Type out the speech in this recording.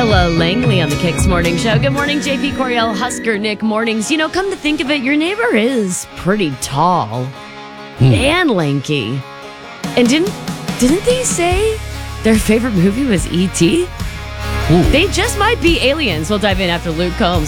Ella Langley on the Kicks Morning Show. Good morning, JP Coriel, Husker Nick Mornings. You know, come to think of it, your neighbor is pretty tall and lanky. And didn't they say their favorite movie was E.T.? They just might be aliens. We'll dive in after Luke Combs.